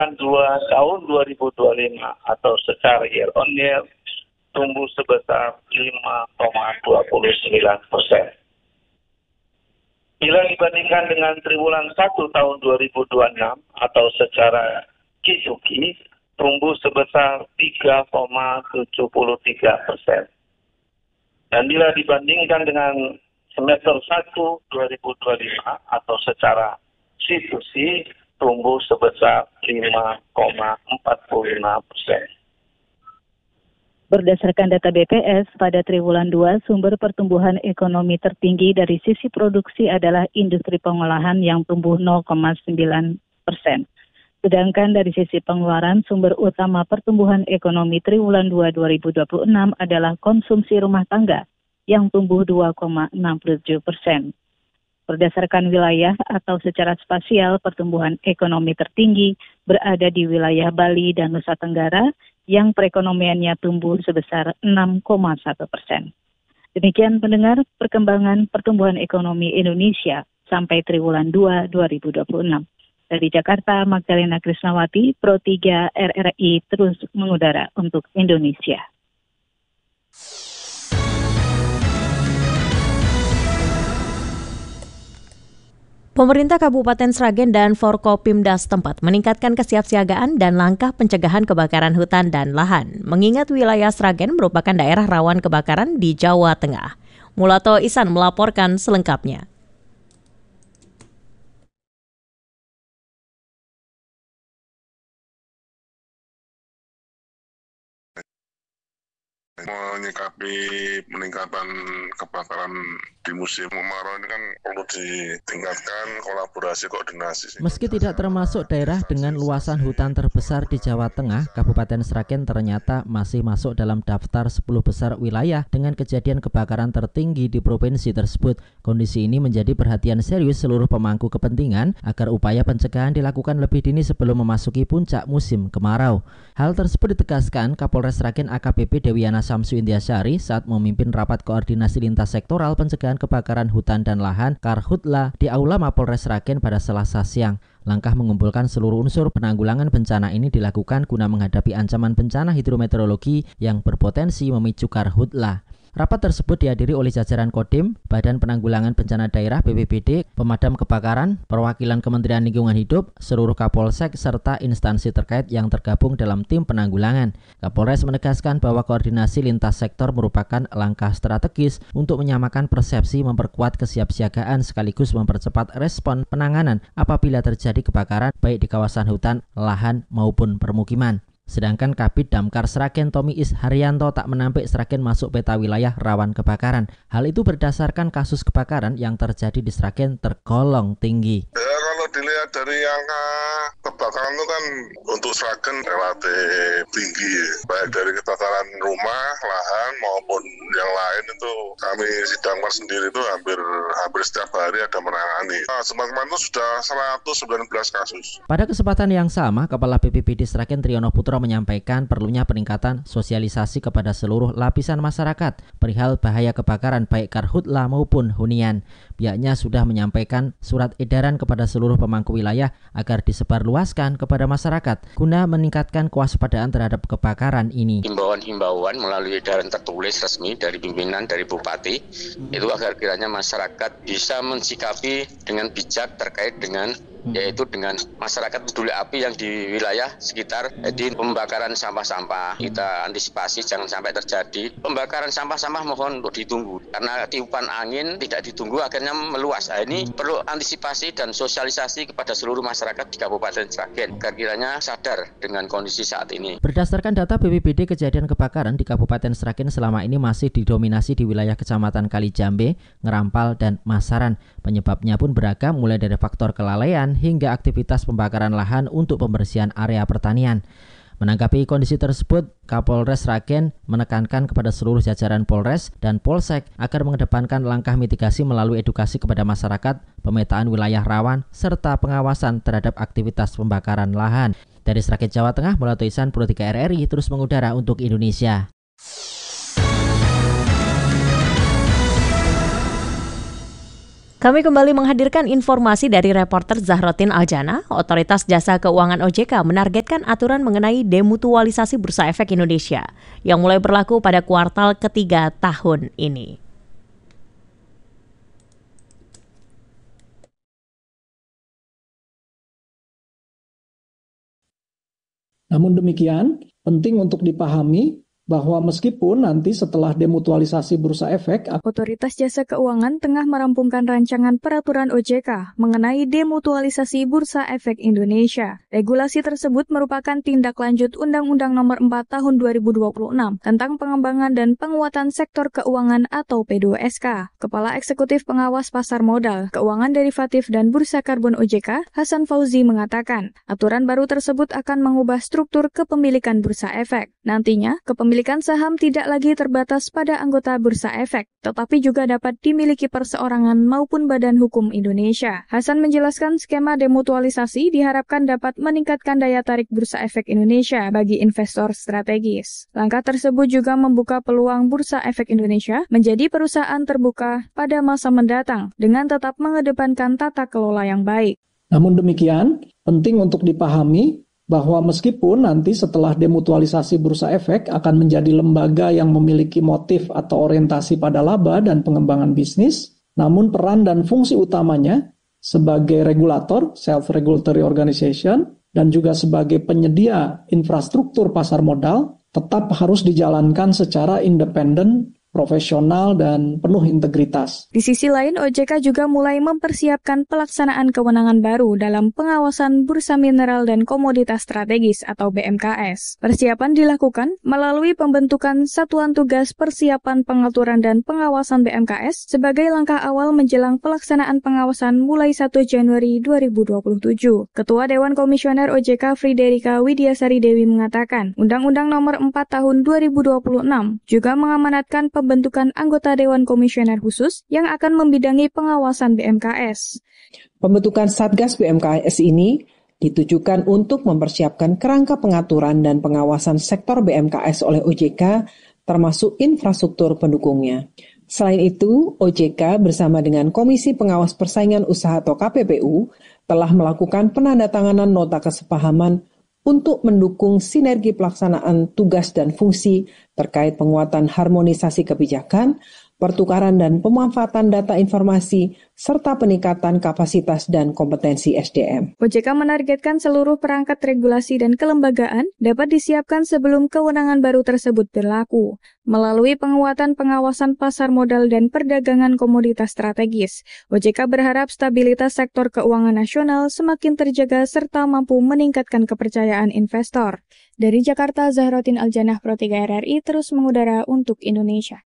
tahun 2025 atau secara year on year tumbuh sebesar 5,29%. Bila dibandingkan dengan triwulan 1 tahun 2026 atau secara Q-to-Q tumbuh sebesar 3,73%. Dan bila dibandingkan dengan semester 1 2025 atau secara C-to-C tumbuh sebesar 5,45%. Berdasarkan data BPS, pada triwulan 2, sumber pertumbuhan ekonomi tertinggi dari sisi produksi adalah industri pengolahan yang tumbuh 0,9%. Sedangkan dari sisi pengeluaran, sumber utama pertumbuhan ekonomi triwulan 2 2026 adalah konsumsi rumah tangga yang tumbuh 2,67%. Berdasarkan wilayah atau secara spasial, pertumbuhan ekonomi tertinggi berada di wilayah Bali dan Nusa Tenggara yang perekonomiannya tumbuh sebesar 6,1%. Demikian pendengar perkembangan pertumbuhan ekonomi Indonesia sampai triwulan 2 2026. Dari Jakarta, Magdalena Krisnawati, Pro 3 RRI terus mengudara untuk Indonesia. Pemerintah Kabupaten Sragen dan Forkopimda setempat meningkatkan kesiapsiagaan dan langkah pencegahan kebakaran hutan dan lahan, mengingat wilayah Sragen merupakan daerah rawan kebakaran di Jawa Tengah. Mulato Ihsan melaporkan selengkapnya. Menyikapi peningkatan kebakaran di musim kemarau ini kan perlu ditingkatkan kolaborasi koordinasi. Meski tidak termasuk daerah dengan luasan hutan terbesar di Jawa Tengah, Kabupaten Sragen ternyata masih masuk dalam daftar 10 besar wilayah dengan kejadian kebakaran tertinggi di provinsi tersebut. Kondisi ini menjadi perhatian serius seluruh pemangku kepentingan agar upaya pencegahan dilakukan lebih dini sebelum memasuki puncak musim kemarau. Hal tersebut ditegaskan Kapolres Sragen AKBP Dewiana Samsu Indiasyari saat memimpin rapat koordinasi lintas sektoral pencegahan kebakaran hutan dan lahan Karhutla di Aula Mapolres Sragen pada Selasa siang. Langkah mengumpulkan seluruh unsur penanggulangan bencana ini dilakukan guna menghadapi ancaman bencana hidrometeorologi yang berpotensi memicu Karhutla. Rapat tersebut dihadiri oleh jajaran Kodim, Badan Penanggulangan Bencana Daerah BPBD, pemadam kebakaran, perwakilan Kementerian Lingkungan Hidup, seluruh Kapolsek, serta instansi terkait yang tergabung dalam tim penanggulangan. Kapolres menegaskan bahwa koordinasi lintas sektor merupakan langkah strategis untuk menyamakan persepsi, memperkuat kesiapsiagaan sekaligus mempercepat respon penanganan apabila terjadi kebakaran baik di kawasan hutan, lahan maupun permukiman. Sedangkan Kabid Damkar Sragen Tommy Is Haryanto tak menampik Sragen masuk peta wilayah rawan kebakaran. Hal itu berdasarkan kasus kebakaran yang terjadi di Sragen tergolong tinggi. Ya, kalau dilihat dari angka kebakaran itu kan untuk Sragen relatif tinggi, baik dari kebakaran rumah, lahan maupun yang lain itu kami Damkar sendiri itu hampir setiap hari ada menangani. Semakin itu sudah 119 kasus. Pada kesempatan yang sama, Kepala BPBD Sragen Triyono Putro menyampaikan perlunya peningkatan sosialisasi kepada seluruh lapisan masyarakat perihal bahaya kebakaran baik karhutla maupun hunian. Pihaknya sudah menyampaikan surat edaran kepada seluruh pemangku wilayah agar disebarluaskan kepada masyarakat guna meningkatkan kewaspadaan terhadap kebakaran ini. Himbauan melalui edaran tertulis resmi dari pimpinan dari Bupati itu agar kiranya masyarakat bisa mensikapi dengan bijak terkait dengan yaitu dengan masyarakat peduli api yang di wilayah sekitar di pembakaran sampah-sampah. Kita antisipasi jangan sampai terjadi pembakaran sampah-sampah, mohon untuk ditunggu karena tiupan angin tidak ditunggu akhirnya meluas. Ini perlu antisipasi dan sosialisasi kepada seluruh masyarakat di Kabupaten Sragen agar kiranya sadar dengan kondisi saat ini. Berdasarkan data BPBD, kejadian kebakaran di Kabupaten Sragen selama ini masih didominasi di wilayah Kecamatan Kalijambe, Ngerampal, dan Masaran. Penyebabnya pun beragam, mulai dari faktor kelalaian hingga aktivitas pembakaran lahan untuk pembersihan area pertanian. Menanggapi kondisi tersebut, Kapolres Sragen menekankan kepada seluruh jajaran Polres dan Polsek agar mengedepankan langkah mitigasi melalui edukasi kepada masyarakat, pemetaan wilayah rawan, serta pengawasan terhadap aktivitas pembakaran lahan. Dari Sragen, Jawa Tengah, Mulato Ihsan, Pro 3 RRI terus mengudara untuk Indonesia. Kami kembali menghadirkan informasi dari reporter Zahrotin Aljana. Otoritas Jasa Keuangan OJK menargetkan aturan mengenai demutualisasi Bursa Efek Indonesia yang mulai berlaku pada kuartal ketiga tahun ini. Namun demikian, penting untuk dipahami bahwa meskipun nanti setelah demutualisasi Bursa Efek, Otoritas Jasa Keuangan tengah merampungkan rancangan peraturan OJK mengenai demutualisasi Bursa Efek Indonesia. Regulasi tersebut merupakan tindak lanjut Undang-Undang Nomor 4 Tahun 2026 tentang pengembangan dan penguatan sektor keuangan atau P2SK. Kepala Eksekutif Pengawas Pasar Modal, Keuangan Derivatif dan Bursa Karbon OJK, Hasan Fauzi mengatakan, aturan baru tersebut akan mengubah struktur kepemilikan Bursa Efek. Nantinya, kepemilikan saham tidak lagi terbatas pada anggota Bursa Efek, tetapi juga dapat dimiliki perseorangan maupun badan hukum Indonesia. Hasan menjelaskan skema demutualisasi diharapkan dapat meningkatkan daya tarik Bursa Efek Indonesia bagi investor strategis. Langkah tersebut juga membuka peluang Bursa Efek Indonesia menjadi perusahaan terbuka pada masa mendatang dengan tetap mengedepankan tata kelola yang baik. Namun demikian, penting untuk dipahami bahwa meskipun nanti setelah demutualisasi Bursa Efek akan menjadi lembaga yang memiliki motif atau orientasi pada laba dan pengembangan bisnis, namun peran dan fungsi utamanya sebagai regulator, self-regulatory organization, dan juga sebagai penyedia infrastruktur pasar modal tetap harus dijalankan secara independen, profesional, dan penuh integritas. Di sisi lain, OJK juga mulai mempersiapkan pelaksanaan kewenangan baru dalam pengawasan Bursa Mineral dan Komoditas Strategis atau BMKS. Persiapan dilakukan melalui pembentukan Satuan Tugas Persiapan Pengaturan dan Pengawasan BMKS sebagai langkah awal menjelang pelaksanaan pengawasan mulai 1 Januari 2027. Ketua Dewan Komisioner OJK Friderika Widiasari Dewi mengatakan, Undang-Undang Nomor 4 Tahun 2026 juga mengamanatkan pembentukan anggota Dewan Komisioner khusus yang akan membidangi pengawasan BMKS. Pembentukan Satgas BMKS ini ditujukan untuk mempersiapkan kerangka pengaturan dan pengawasan sektor BMKS oleh OJK, termasuk infrastruktur pendukungnya. Selain itu, OJK bersama dengan Komisi Pengawas Persaingan Usaha atau KPPU telah melakukan penandatanganan nota kesepahaman untuk mendukung sinergi pelaksanaan tugas dan fungsi terkait penguatan harmonisasi kebijakan, pertukaran dan pemanfaatan data informasi, serta peningkatan kapasitas dan kompetensi SDM. OJK menargetkan seluruh perangkat regulasi dan kelembagaan dapat disiapkan sebelum kewenangan baru tersebut berlaku. Melalui penguatan pengawasan pasar modal dan perdagangan komoditas strategis, OJK berharap stabilitas sektor keuangan nasional semakin terjaga serta mampu meningkatkan kepercayaan investor. Dari Jakarta, Zahrotin Aljana, Pro 3 RRI terus mengudara untuk Indonesia.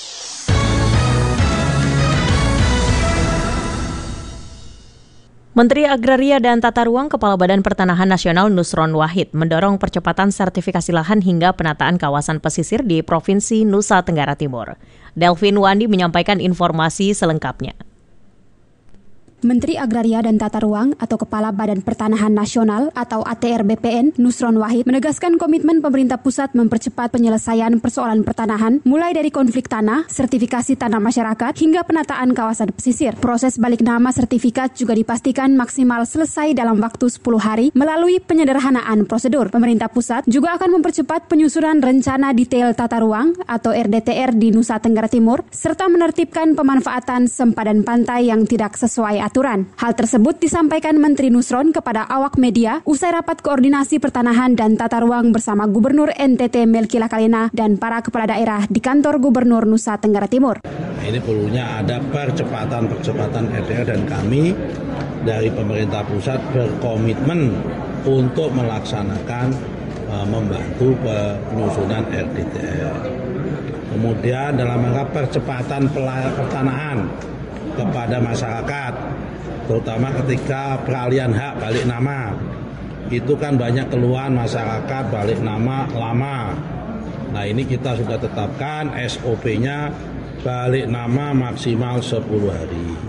Menteri Agraria dan Tata Ruang Kepala Badan Pertanahan Nasional Nusron Wahid mendorong percepatan sertifikasi lahan hingga penataan kawasan pesisir di Provinsi Nusa Tenggara Timur. Delvin Wandi menyampaikan informasi selengkapnya. Menteri Agraria dan Tata Ruang atau Kepala Badan Pertanahan Nasional atau ATR BPN Nusron Wahid menegaskan komitmen pemerintah pusat mempercepat penyelesaian persoalan pertanahan mulai dari konflik tanah, sertifikasi tanah masyarakat hingga penataan kawasan pesisir. Proses balik nama sertifikat juga dipastikan maksimal selesai dalam waktu 10 hari melalui penyederhanaan prosedur. Pemerintah pusat juga akan mempercepat penyusunan rencana detail tata ruang atau RDTR di Nusa Tenggara Timur serta menertibkan pemanfaatan sempadan pantai yang tidak sesuai aturan. Hal tersebut disampaikan Menteri Nusron kepada awak media usai rapat koordinasi pertanahan dan tata ruang bersama Gubernur NTT Melki Lakalina dan para kepala daerah di kantor Gubernur Nusa Tenggara Timur. Ini perlunya ada percepatan RDTR dan kami dari pemerintah pusat berkomitmen untuk melaksanakan membantu penyusunan RDTR. Kemudian dalam rangka percepatan pertanahan kepada masyarakat, terutama ketika peralihan hak balik nama. Itu kan banyak keluhan masyarakat balik nama lama. Nah ini kita sudah tetapkan SOP-nya balik nama maksimal 10 hari.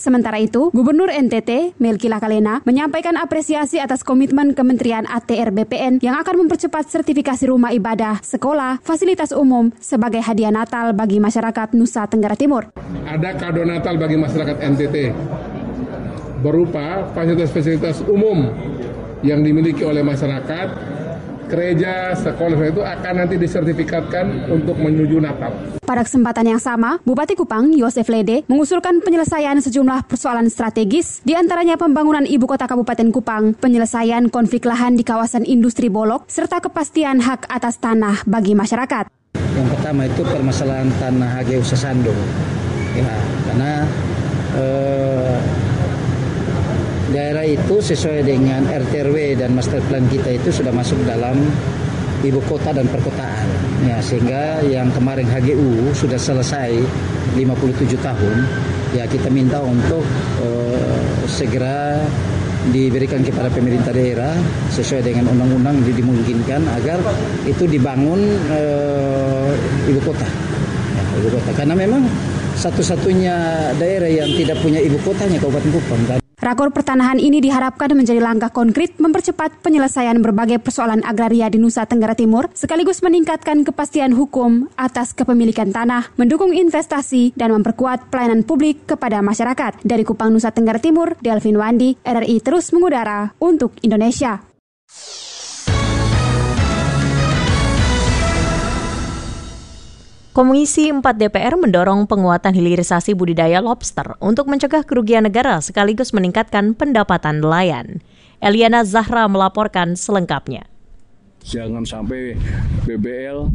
Sementara itu, Gubernur NTT, Melki Lakalena, menyampaikan apresiasi atas komitmen Kementerian ATR BPN yang akan mempercepat sertifikasi rumah ibadah, sekolah, fasilitas umum sebagai hadiah Natal bagi masyarakat Nusa Tenggara Timur. Ada kado Natal bagi masyarakat NTT berupa fasilitas-fasilitas umum yang dimiliki oleh masyarakat. Gereja, sekolah itu akan nanti disertifikatkan untuk menuju Natal. Pada kesempatan yang sama, Bupati Kupang, Yosef Lede, mengusulkan penyelesaian sejumlah persoalan strategis, di antaranya pembangunan ibu kota Kabupaten Kupang, penyelesaian konflik lahan di kawasan industri Bolok, serta kepastian hak atas tanah bagi masyarakat. Yang pertama itu permasalahan tanah HGU Sesando. Ya, karena daerah itu sesuai dengan RT/RW dan master plan kita itu sudah masuk dalam ibu kota dan perkotaan. Ya, sehingga yang kemarin HGU sudah selesai 57 tahun, ya kita minta untuk segera diberikan kepada pemerintah daerah sesuai dengan undang-undang dimungkinkan agar itu dibangun ibu kota. Ya, ibu kota. Karena memang satu-satunya daerah yang tidak punya ibu kotanya Kabupaten Kupang. Rakor pertanahan ini diharapkan menjadi langkah konkret mempercepat penyelesaian berbagai persoalan agraria di Nusa Tenggara Timur, sekaligus meningkatkan kepastian hukum atas kepemilikan tanah, mendukung investasi, dan memperkuat pelayanan publik kepada masyarakat. Dari Kupang, Nusa Tenggara Timur, Delvin Wandi, RRI terus mengudara untuk Indonesia. Komisi 4 DPR mendorong penguatan hilirisasi budidaya lobster untuk mencegah kerugian negara sekaligus meningkatkan pendapatan nelayan. Eliana Zahra melaporkan selengkapnya. Jangan sampai BBL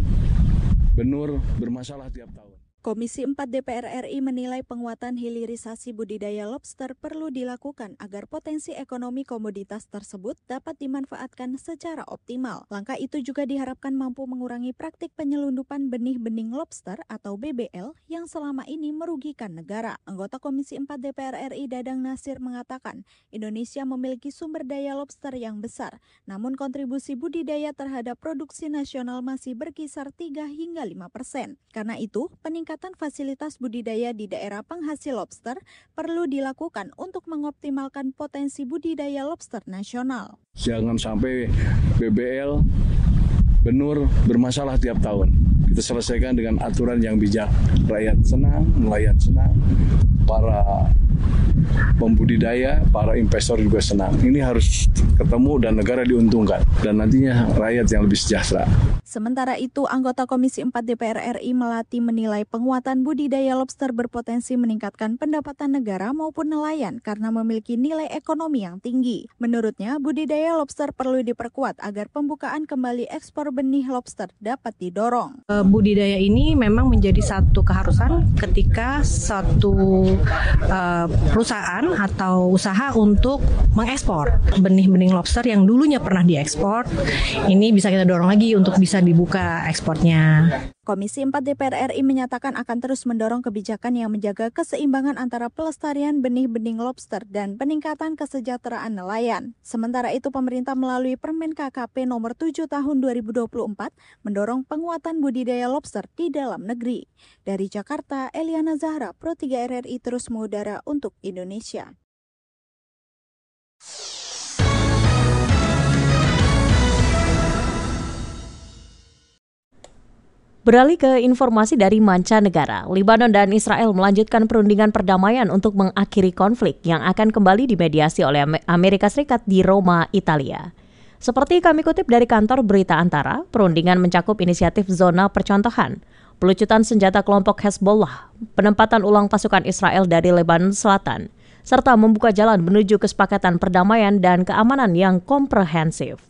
benur bermasalah tiap tahun. Komisi 4 DPR RI menilai penguatan hilirisasi budidaya lobster perlu dilakukan agar potensi ekonomi komoditas tersebut dapat dimanfaatkan secara optimal. Langkah itu juga diharapkan mampu mengurangi praktik penyelundupan benih-bening lobster atau BBL yang selama ini merugikan negara. Anggota Komisi 4 DPR RI Dadang Nasir mengatakan, Indonesia memiliki sumber daya lobster yang besar, namun kontribusi budidaya terhadap produksi nasional masih berkisar 3 hingga 5%. Karena itu, peningkatan fasilitas budidaya di daerah penghasil lobster perlu dilakukan untuk mengoptimalkan potensi budidaya lobster nasional. Jangan sampai BBL benur bermasalah tiap tahun. Kita selesaikan dengan aturan yang bijak. Rakyat senang, nelayan senang, para pembudidaya, para investor juga senang. Ini harus ketemu dan negara diuntungkan. Dan nantinya rakyat yang lebih sejahtera. Sementara itu, anggota Komisi 4 DPR RI Melati menilai penguatan budidaya lobster berpotensi meningkatkan pendapatan negara maupun nelayan karena memiliki nilai ekonomi yang tinggi. Menurutnya, budidaya lobster perlu diperkuat agar pembukaan kembali ekspor benih lobster dapat didorong. Budidaya ini memang menjadi satu keharusan ketika satu perusahaan atau usaha untuk mengekspor benih-benih lobster yang dulunya pernah diekspor. Ini bisa kita dorong lagi untuk bisa dibuka ekspornya. Komisi 4 DPR RI menyatakan akan terus mendorong kebijakan yang menjaga keseimbangan antara pelestarian benih-benih lobster dan peningkatan kesejahteraan nelayan. Sementara itu, pemerintah melalui Permen KKP nomor 7 tahun 2024 mendorong penguatan budidaya lobster di dalam negeri. Dari Jakarta, Eliana Zahra, Pro 3 RRI terus mengudara untuk Indonesia. Beralih ke informasi dari mancanegara, Lebanon dan Israel melanjutkan perundingan perdamaian untuk mengakhiri konflik yang akan kembali dimediasi oleh Amerika Serikat di Roma, Italia. Seperti kami kutip dari kantor Berita Antara, perundingan mencakup inisiatif zona percontohan, pelucutan senjata kelompok Hezbollah, penempatan ulang pasukan Israel dari Lebanon Selatan, serta membuka jalan menuju kesepakatan perdamaian dan keamanan yang komprehensif.